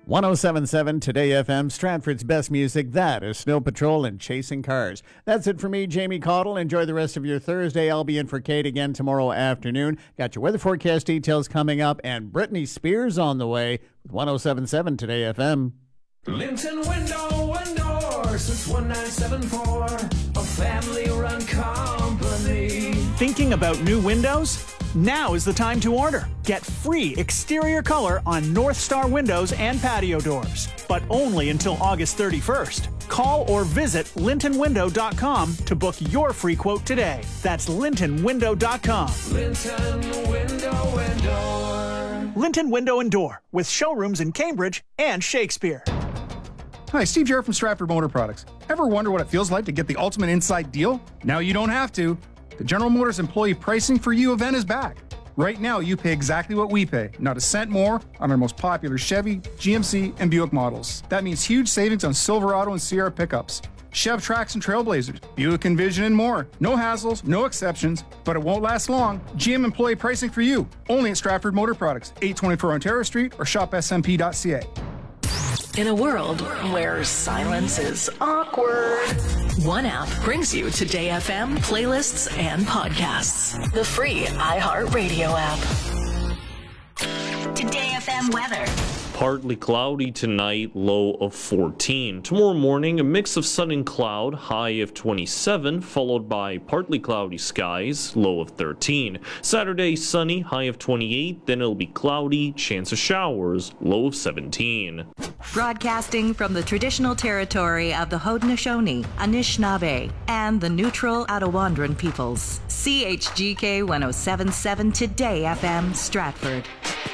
107.7 Today FM, Stratford's best music. That is Snow Patrol and Chasing Cars. That's it for me, Jamie Caudle. Enjoy the rest of your Thursday. I'll be in for Kate again tomorrow afternoon. Got your weather forecast details coming up, and Britney Spears on the way with 107.7 Today FM. Linton Window and Door since 1974, a family-run company. Thinking about new windows? Now is the time to order. Get free exterior color on North Star windows and patio doors, but only until August 31st. Call or visit lintonwindow.com to book your free quote today. That's lintonwindow.com. Linton Window and Door. Linton Window and Door, with showrooms in Cambridge and Shakespeare. Hi, Steve Jarrett from Stratford Motor Products. Ever wonder what it feels like to get the ultimate inside deal? Now you don't have to. The General Motors Employee Pricing for You event is back. Right now, you pay exactly what we pay, not a cent more, on our most popular Chevy, GMC, and Buick models. That means huge savings on Silverado and Sierra pickups, Chev Trax and Trailblazers, Buick Envision, and more. No hassles, no exceptions, but it won't last long. GM Employee Pricing for You, only at Stratford Motor Products, 824 Ontario Street, or shopsmp.ca. In a world where silence is awkward, one app brings you Today FM playlists and podcasts. The free iHeartRadio app. Today FM weather. Partly cloudy tonight, low of 14. Tomorrow morning, a mix of sun and cloud, high of 27, followed by partly cloudy skies, low of 13. Saturday, sunny, high of 28, then it'll be cloudy, chance of showers, low of 17. Broadcasting from the traditional territory of the Haudenosaunee, Anishinaabe, and the neutral Attawandaron peoples. CHGK 107.7 Today FM, Stratford.